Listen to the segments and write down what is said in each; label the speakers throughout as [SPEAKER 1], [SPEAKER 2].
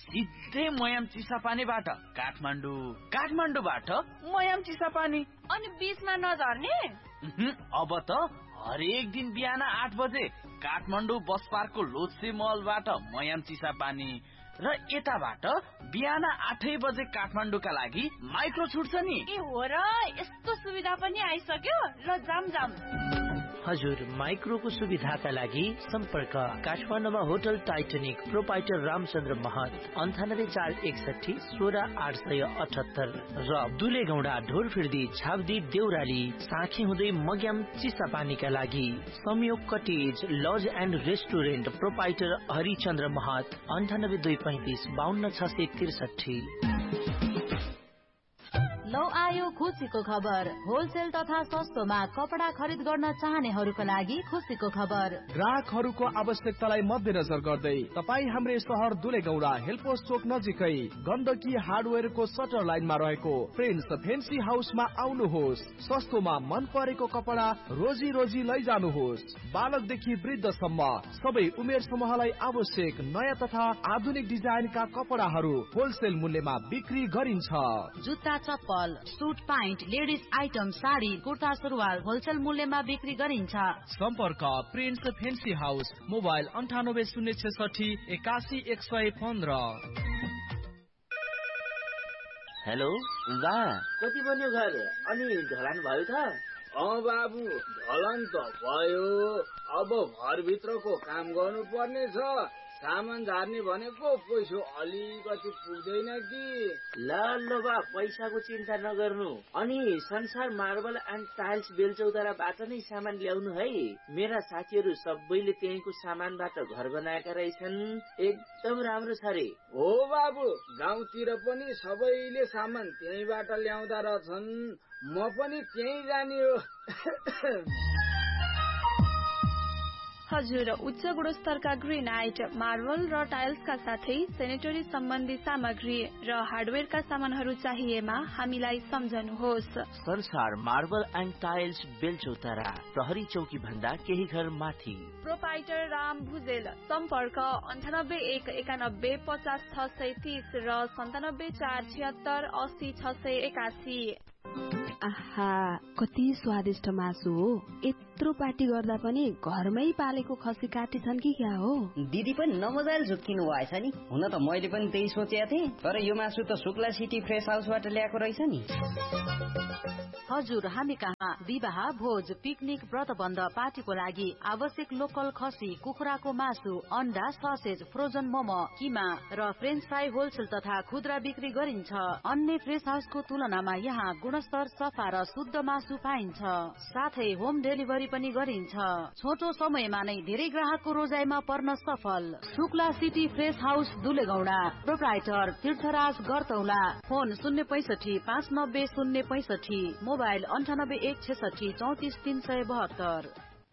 [SPEAKER 1] सिधै मयाम चिसापानीबाट काठमाडौँबाट मयाम चिसापानी।
[SPEAKER 2] अनि बीचमा नझर्ने?
[SPEAKER 1] अब त हरेक दिन बिहान 8 बजे काठमाडौँ बस पार्कको लोत्से मलबाट मयाम चिसापानी र यताबाट बिहान 8 बजे काठमाडौँका लागि माइक्रो छुट्छ नि।
[SPEAKER 2] ए हो र, यस्तो सुविधा पनि आइसक्यो। ल जाम।
[SPEAKER 3] हजुर, माइक्रोको सुविधाका लागि सम्पर्क काठमाडौँमा होटल टाइटनिक, प्रोपाइटर रामचन्द्र महत, 9841 16878 र दुलेगौडा ढोरफिर्दी छाब्दी देउराली साँखी हुँदै मग्याम चिसापानीका लागि संयोग cottage laws and restaurant, proprietor Harichandra महत, 9825 52663।
[SPEAKER 4] लौ आयो खुसीको खबर। होलसेल तथा सस्तोमा कपडा खरिद गर्न चाहनेहरूका लागि खुसीको खबर।
[SPEAKER 5] ग्राहकहरूको आवश्यकतालाई मध्यनजर गर्दै तपाई हाम्रो शहर दुलेगौडा हेलपोस्ट चोक नजिकै गण्डकी हार्डवेयरको सटर लाइनमा रहेको प्रिन्स फेन्सी हाउसमा आउनुहोस्। सस्तोमा मन परेको कपडा रोजी लैजानुहोस्। बालकदेखि वृद्धसम्म सबै उमेर समूहलाई आवश्यक नयाँ तथा आधुनिक डिजाइनका कपडाहरू होलसेल मूल्यमा बिक्री गरिन्छ।
[SPEAKER 4] जुत्ता, चप्पल, suit pant, ladies item, sari, kurta, सुरुवाल होलसेल मूल्यमा बिक्री गरिन्छ।
[SPEAKER 5] सम्पर्क prince fancy house, mobile 9806 81115।
[SPEAKER 3] Hello बा, कति बन्यो घर? अनि ढलान भयो त?
[SPEAKER 6] बाबु, ढलान त भयो। अब घरभित्रको काम गर्नु पर्ने छ। सामान झार्ने भनेको पैसा अलिकति पुग्दैन कि।
[SPEAKER 3] ल बा, पैसाको चिन्ता नगर्नु। अनि संसार मार्बल एन्ड टाइल्स बेलचौताराबाट नै सामान ल्याउनु है। मेरा साथीहरू सबैले त्यहीँको सामानबाट घर बनाएका रहेछन्। एकदम राम्रो छ रे।
[SPEAKER 6] हो बाबु, गाउँतिर पनि सबैले सामान त्यहीँबाट ल्याउँदा रहेछन्। म पनि त्यहीँ जाने हो।
[SPEAKER 2] हजुर, उच्च गुणस्तरका ग्रेनाइट, मार्बल र टाइल्सका साथै सेनेटरी सम्बन्धी सामग्री र हार्डवेयरका सामानहरू चाहिएमा हामीलाई सम्झनुहोस्।
[SPEAKER 3] संसार मार्बल एन्ड टाइल्स बेलचौतारा, प्रहरी चौकी भन्दा केही घर माथि।
[SPEAKER 2] प्रोपाइटर राम भुजेल। सम्पर्क 98 191 50 630 र 97 476 80 681।
[SPEAKER 7] आहा, कति स्वादिष्ट मासु हो। यत्रो पार्टी गर्दा पनि घरमै पालेको खसी काटेछन् कि क्या हो?
[SPEAKER 8] दिदी पनि नमजाले झुक्किनु भएछ नि। हुन त मैले पनि त्यही सोचेको थिएँ, तर यो मासु त शुक्ला सिटी फ्रेस हाउसबाट ल्याएको रहेछ नि।
[SPEAKER 4] हजुर, हामी कहाँ विवाह, भोज, पिकनिक, व्रतबन्ध, पार्टीको लागि आवश्यक लोकल खसी, कुखुराको मासु, अन्डा, ससेज, फ्रोजन मोमो, किमा र फ्रेन्च फ्राई होलसेल तथा खुद्रा बिक्री गरिन्छ। अन्य फ्रेस हाउसको तुलनामा यहाँ गुणस्तर, सफा र शुद्ध मासु पाइन्छ। साथै होम डेलिभरी पनि गरिन्छ। छोटो समयमा नै धेरै ग्राहकको रोजाइमा पर्न सफल। Shukla city fresh house दुलेगौडा, proprietor तीर्थराज गरतौला, फोन 065 590 065, मोबाइल 98 166 34 372।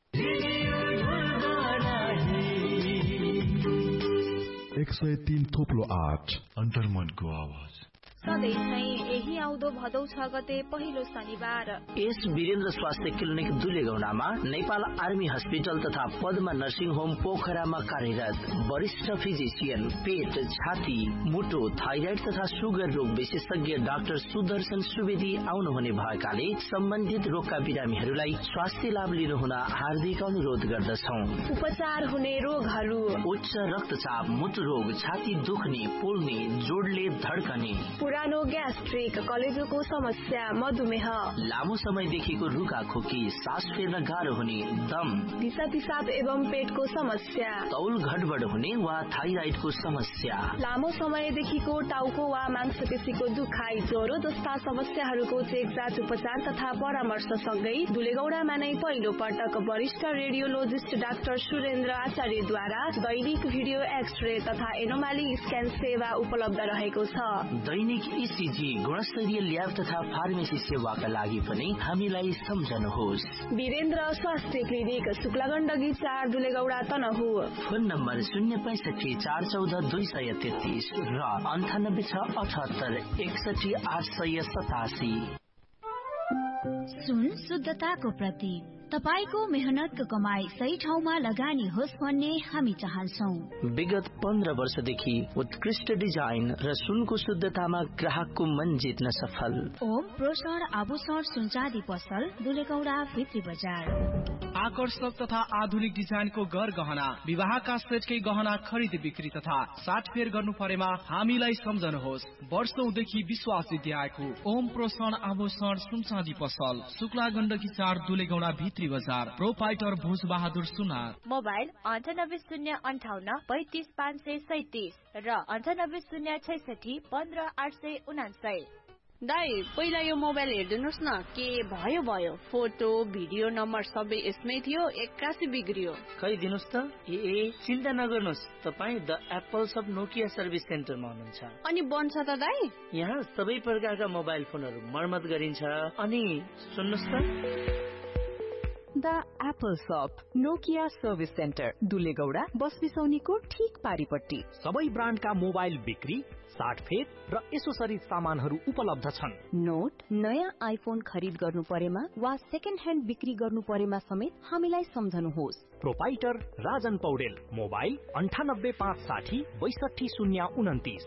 [SPEAKER 9] 103 थोप्लो 8 अन्तर्मनको आवाज।
[SPEAKER 2] सधैँ चाहिँ यही आउँदो भदौ 6 गते पहिलो शनिबार
[SPEAKER 3] एस वीरेन्द्र स्वास्थ्य क्लिनिक दुलेगौडामा नेपाल आर्मी हस्पिटल तथा पद्मा नर्सिङ होम पोखरामा कार्यरत वरिष्ठ फिजिशियन, पेट, छाती, मुटु, थाइराइड तथा सुगर रोग विशेषज्ञ डाक्टर सुदर्शन सुवेदी आउनुहुने भएकाले सम्बन्धित रोगका बिरामीहरूलाई स्वास्थ्य लाभ लिनुहुन हार्दिक अनुरोध गर्दछौं।
[SPEAKER 2] उपचार हुने रोगहरू:
[SPEAKER 3] उच्च रक्तचाप, मुटु रोग, छाती दुख्ने, पोल्ने, जोडले धड्कने,
[SPEAKER 2] पुरानो ग्यास्ट्रिक, कलेजोको समस्या, मधुमेह,
[SPEAKER 3] लामो समयदेखिको रुगा खोकी, सास फेर्न गाह्रो हुने, दम,
[SPEAKER 2] दिशा पिसाब एवं पेटको समस्या,
[SPEAKER 3] तौल घटबड हुने वा थाइराइडको समस्या,
[SPEAKER 2] लामो समयदेखिको टाउको वा मांसपेशीको दुखाइ, ज्वरो जस्ता समस्याहरूको चेकजाँच, उपचार तथा परामर्श सँगै दुलेगौडामा नै पहिलो पटक वरिष्ठ रेडियोलोजिस्ट डाक्टर सुरेन्द्र आचार्यद्वारा दैनिक भिडियो एक्सरे तथा एनोमाली स्क्यान सेवा उपलब्ध रहेको छ।
[SPEAKER 3] दैनिक इसिजी, गुणस्तरीय ल्याब तथा फार्मेसी सेवाका लागि पनि हामीलाई सम्झनुहोस्।
[SPEAKER 2] वीरेन्द्र स्वास्थ्य क्लिनिक, शुक्लागण्डकी 4 दुलेगौडा तनहु।
[SPEAKER 3] फोन नम्बर 065 414 233 र 98 678 61 887।
[SPEAKER 10] सुन शुद्धताको प्रतीक, तपाईको मेहनतको कमाई सही ठाउँमा लगानी होस् भन्ने हामी चाहन्छौं।
[SPEAKER 3] विगत 15 वर्षदेखि उत्कृष्ट डिजाइन र सुनको शुद्धतामा ग्राहकको मन जित्न सफल
[SPEAKER 10] ओम प्रोसर आभूषण सुनचाँदी पसल दुलेगौडा भित्री बजार।
[SPEAKER 5] आकर्षक तथा आधुनिक डिजाइनको गहना विवाहका सेटकै गहना खरिद बिक्री तथा साटफेर गर्नु परेमा हामीलाई सम्झनुहोस्। वर्षौंदेखि विश्वास जित्दै आएको ओम प्रोसर आभूषण सुनचाँदी पसल शुक्ला गण्डकी 4 दुलेगौडा भित्री बजार। प्रोपाइटर भोज बहादुर सुनार।
[SPEAKER 11] मोबाइल 9808535537 र 9806615869।
[SPEAKER 2] दाइ पहिला यो मोबाइल हेर्दिनुस् न, के भयो फोटो भिडियो नम्बर सबै यसमै थियो, 81 बिग्रियो।
[SPEAKER 3] खै दिनुस् त। ए चिन्ता नगर्नुस्, तपाई the Apple sub Nokia service सेन्टरमा हुनुहुन्छ।
[SPEAKER 2] अनि बन्छ त दाइ?
[SPEAKER 3] यहाँ सबै प्रकारका मोबाइल फोनहरू मर्मत गरिन्छ। अनि सुन्नुस् त,
[SPEAKER 12] द एप्पल शप नोकिया सर्भिस सेन्टर दुलेगौडा बस बिसौनीको ठीक पारिपट्टि।
[SPEAKER 13] सबै ब्रान्डका मोबाइल बिक्री, साटफेर र एसोसरिज सामानहरू उपलब्ध छन्।
[SPEAKER 12] नोट नयाँ आइफोन खरिद गर्नु परेमा वा सेकेन्ड ह्यान्ड बिक्री गर्नु परेमा समेत हामीलाई सम्झनुहोस्।
[SPEAKER 13] प्रोपाइटर राजन पौडेल। मोबाइल 98560 62029।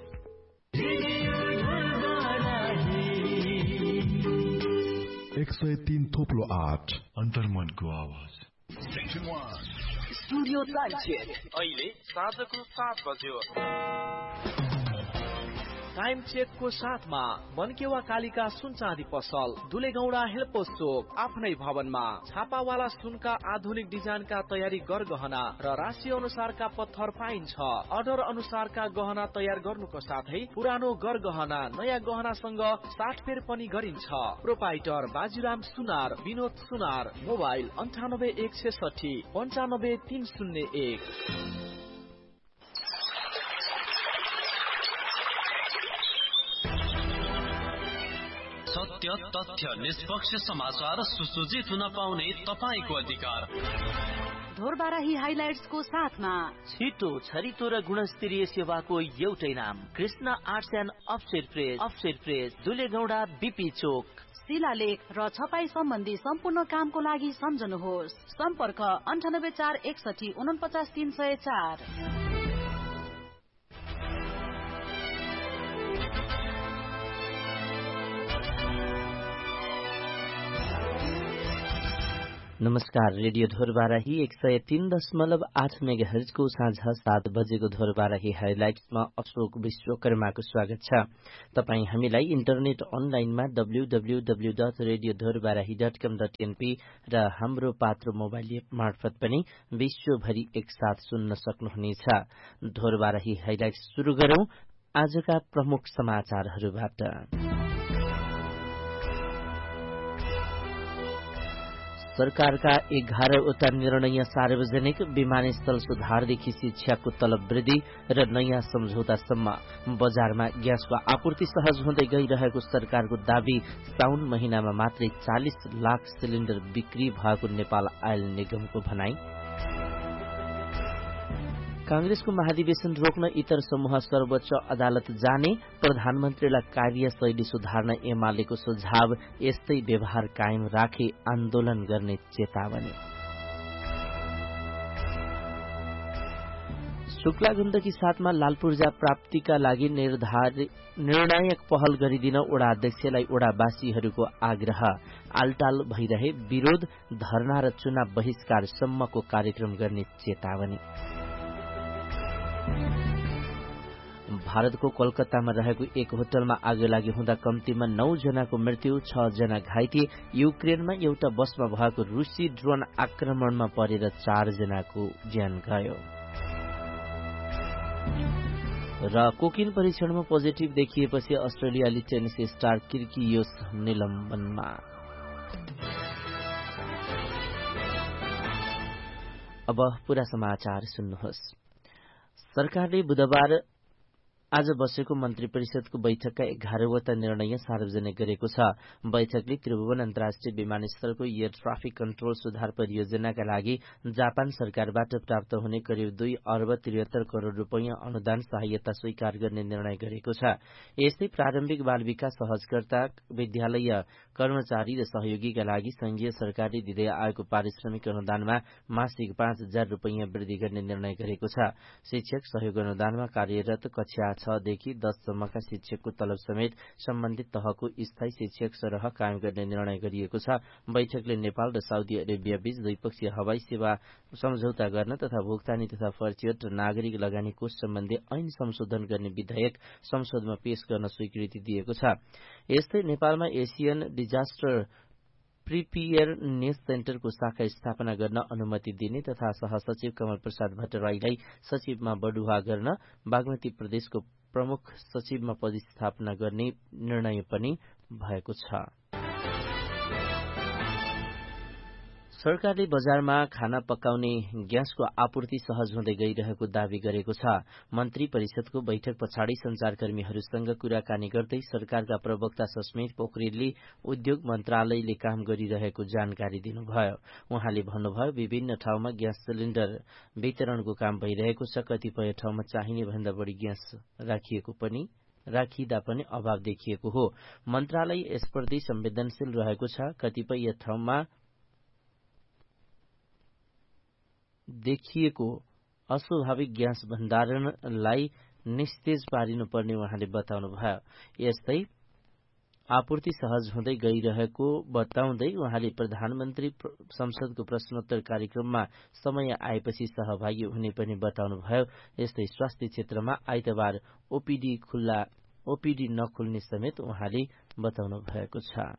[SPEAKER 9] 103 थोप्लो 8 अन्तर्मनको आवाज।
[SPEAKER 5] स्टुडियो टाइम चेक अहिले साँझको 7 बज्यो। टाइम चेकको साथमा मनकेवा कालिका सुनचाँदी पसल दुलेगौडा हेल्पोस चोक आफ्नै भवनमा। छापावाला सुनका आधुनिक डिजाइनका तयारी गहना र राशि अनुसारका पत्थर पाइन्छ। अर्डर अनुसारका गहना तयार गर्नुको साथै पुरानो गहना नयाँ गहनासँग साटफेर पनि गरिन्छ। प्रोपाइटर बाजुराम सुनार, विनोद सुनार। मोबाइल 98160 95301।
[SPEAKER 14] सत्य, तथ्य, निष्पक्ष समाचार सुसज्जित हुन पाउने तपाईको अधिकार।
[SPEAKER 4] ढोरबाराही हाइलाइट्सको साथमा
[SPEAKER 3] छिटो, छरितो र गुणस्तरीय सेवाको एउटै नाम Krishna arts and offset press दुलेगौडा BP चोक।
[SPEAKER 4] शिलालेख र छपाई सम्बन्धी सम्पूर्ण कामको लागि सम्झनुहोस्। सम्पर्क 98461 49304।
[SPEAKER 3] नमस्कार, रेडियो ढोरबाराही 103.8 मेगाहर्ज को साँझ 7 बजेको ढोरबाराही हाइलाइट्समा अशोक विश्वकर्माको स्वागत छ। तपाई हामीलाई इन्टरनेट अनलाइनमा www.radiodhorbarahi.com.np र हाम्रो पात्र मोबाइल एप मार्फत पनि विश्वभरि एकसाथ सुन्न सक्नुहुनेछ। ढोरबाराही हाइलाइट्स सुरु गरौं आजका प्रमुख समाचारहरूबाट। सरकारका 11वटा निर्णय सार्वजनिक, विमानस्थल सुधारदेखि शिक्षाको तलब वृद्धि र नयाँ सम्झौतासम्म। बजारमा ग्यासको आपूर्ति सहज हुँदै गइरहेको सरकारको दाबी। साउन महिनामा मात्रै 40 लाख सिलिन्डर बिक्री भएको नेपाल आयल निगमको भनाई। कांग्रेसको महाधिवेशन रोक्न इतर समूह सर्वोच्च अदालत जाने, प्रधानमन्त्रीलाई कार्यशैली सुधार्न एमालेको सुझाव। यस्तै व्यवहार कायम राखे आन्दोलन गर्ने चेतावनी। शुक्ला गण्डकी 7मा लाल पूर्जा प्राप्तिका लागि निर्णायक पहल गरिदिन वडा अध्यक्षलाई वडावासीहरूको आग्रह। आलटाल भइरहे विरोध, धरना र चुनाव बहिष्कार सम्मको कार्यक्रम गर्ने चेतावनी। भारतको कोलकातामा रहेको एक होटलमा आगोलागी हुँदा कम्तीमा 9 जनाको मृत्यु, 6 जना घाइते। युक्रेनमा एउटा बसमा भएको रुसी ड्रोन आक्रमणमा परेर 4 जनाको ज्यान गयो। र कोकिन परीक्षणमा पोजिटिभ देखिएपछि अस्ट्रेलियाली टेनिस स्टार किर्गियोस निलम्बनमा। अब पूरा समाचार सुन्नुहोस्। सरकारले बुधबार
[SPEAKER 15] आज बसेको मन्त्री परिषदको बैठकका 11वटा निर्णय सार्वजनिक गरेको छ। बैठकले त्रिभुवन अन्तर्राष्ट्रिय विमानस्थलको एयर ट्राफिक कन्ट्रोल सुधार परियोजनाका लागि जापान सरकारबाट प्राप्त हुने करिब 2 अर्ब 73 करोड़ रुपैयाँ अनुदान सहायता स्वीकार गर्ने निर्णय गरेको छ। यस्तै प्रारम्भिक बाल विकास सहजकर्ता, विद्यालय कर्मचारी र सहयोगीका लागि संघीय सरकारले दिँदै आएको पारिश्रमिक अनुदानमा मासिक 5,000 रुपैयाँ वृद्धि गर्ने निर्णय गरेको छ। शिक्षक सहयोग अनुदानमा कार्यरत कक्षा 6 देखि 10 सम्मका शिक्षकको तलब समेत सम्बन्धित तहको स्थायी शिक्षक सरह कायम गर्ने निर्णय गरिएको छ। बैठकले नेपाल र साउदी अरेबिया बीच द्विपक्षीय हवाई सेवा सम्झौता गर्न तथा भुक्तानी तथा फर्जियत र नागरिक लगानी कोष सम्बन्धी ऐन संशोधन गर्ने विधेयक संसदमा पेश गर्न स्वीकृति दिएको छ। यस्तै नेपालमा एसियन डिजास्टर प्रिपेयरनेस सेन्टरको शाखा स्थापना गर्न अनुमति दिने तथा सहसचिव कमल प्रसाद भट्टराईलाई सचिवमा बढुवा गर्न, बागमती प्रदेशको प्रमुख सचिवमा पदस्थापना गर्ने निर्णय पनि भएको छ। सरकारले बजारमा खाना पकाउने ग्यासको आपूर्ति सहज हुँदै गइरहेको दावी गरेको छ। मन्त्री परिषदको बैठक पछाडि संचारकर्मीहरूसँग कुराकानी गर्दै सरकारका प्रवक्ता सस्मित पोखरेलले उद्योग मन्त्रालयले काम गरिरहेको जानकारी दिनुभयो। उहाँले भन्नुभयो, विभिन्न ठाउँमा ग्यास सिलिण्डर वितरणको काम भइरहेको छ। कतिपय ठाउँमा चाहिने भन्दा बढी ग्यास राखिदा पनि अभाव देखिएको हो। मन्त्रालय यसप्रति संवेदनशील रहेको छ। कतिपय ठाउँमा देखिएको अस्वाभाविक ग्यास भण्डारणलाई निस्तेज पारिनुपर्ने उहाँले बताउनुभयो। यस्तै आपूर्ति सहज हुँदै गइरहेको बताउँदै उहाँले प्रधानमन्त्री संसदको प्रश्नोत्तर कार्यक्रममा समय आएपछि सहभागी हुने पनि बताउनुभयो। यस्तै स्वास्थ्य क्षेत्रमा आइतबार ओपीडी नखुल्ने समेत उहाँले बताउनु भएको छ।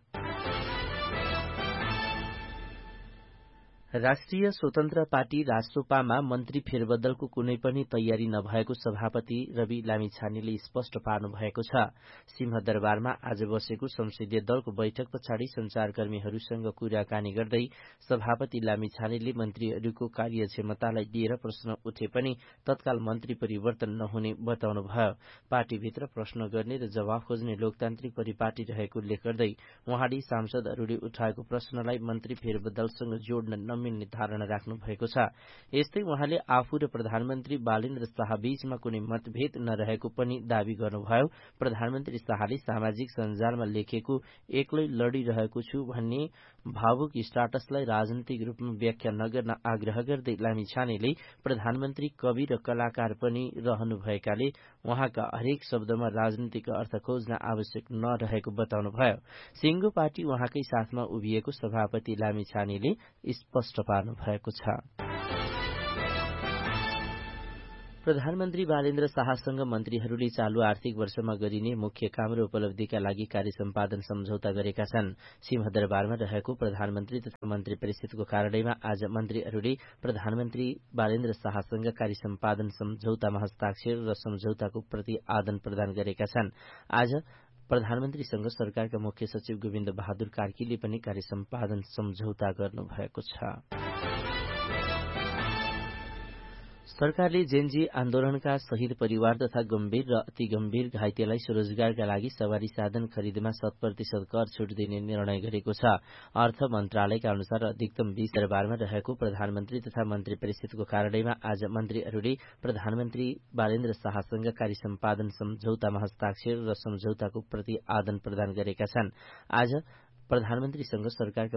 [SPEAKER 15] राष्ट्रिय स्वतन्त्र पार्टी रासोपामा मन्त्री फेरबदलको कुनै पनि तयारी नभएको सभापति रवि लामिछानेले स्पष्ट पार्नु भएको छ। सिंहदरबारमा आज बसेको संसदीय दलको बैठक पछाडि संचारकर्मीहरूसँग कुराकानी गर्दै सभापति लामिछानेले मन्त्रीहरूको कार्यक्षमतालाई लिएर प्रश्न उठे पनि तत्काल मन्त्री परिवर्तन नहुने बताउनुभयो। पार्टीभित्र प्रश्न गर्ने र जवाफ खोज्ने लोकतान्त्रिक परिपाटी रहेको उल्लेख गर्दै उहाँले सांसदहरूले उठाएको प्रश्नलाई मन्त्री फेरबदलसँग जोड्न मिल्ने धारणा राख्नु भएको छ। यस्तै उहाँले आफू र प्रधानमन्त्री बालेन्द्र शाह बीचमा कुनै मतभेद नरहेको पनि दावी गर्नुभयो। प्रधानमन्त्री शाहले सामाजिक सञ्जालमा लेखेको एक्लै लडिरहेको छु भन्ने भावुक स्टाटसलाई राजनीतिक रूपमा व्याख्या नगर्न आग्रह गर्दै लामिछानेले प्रधानमन्त्री कवि र कलाकार पनि रहनुभएकाले उहाँका हरेक शब्दमा राजनीतिक अर्थ खोज्न आवश्यक नरहेको बताउनुभयो। सिंगो पार्टी उहाँकै साथमा उभिएको सभापति लामिछानेले स्पष्ट पार्नु भएको छ। प्रधानमन्त्री बालेन्द्र शाहसँग मन्त्रीहरूले चालू आर्थिक वर्षमा गरिने मुख्य काम र उपलब्धिका लागि कार्य सम्पादन सम्झौता गरेका छन्। सिंहदरबारमा रहेको प्रधानमन्त्री तथा मन्त्री परिषदको कार्यालयमा आज मन्त्रीहरूले प्रधानमन्त्री बालेन्द्र शाहसँग कार्य सम्पादन सम्झौतामा हस्ताक्षर र सम्झौताको प्रति आदान प्रदान गरेका छन्। आज प्रधानमन्त्रीसँग सरकारका मुख्य सचिव गोविन्द बहादुर कार्कीले पनि कार्य सम्पादन सम्झौता गर्नुभएको छ। सरकारले जेनजी आन्दोलनका शहीद परिवार तथा गम्भीर र अति गम्भीर घाइतेलाई स्वरोजगारका लागि सवारी साधन खरिदमा 100% कर छुट दिने निर्णय गरेको छ। अर्थ मन्त्रालयका अनुसार अधिकतम 20 दरबारमा रहेको प्रधानमन्त्री तथा मन्त्री परिषदको कार्यालयमा आज मन्त्रीहरूले प्रधानमन्त्री बालेन्द्र शाहसँग कार्य सम्पादन सम्झौतामा हस्ताक्षर र सम्झौताको प्रति आदान प्रदान गरेका छन्। आज प्रधानमन्त्रीसँग सरकारका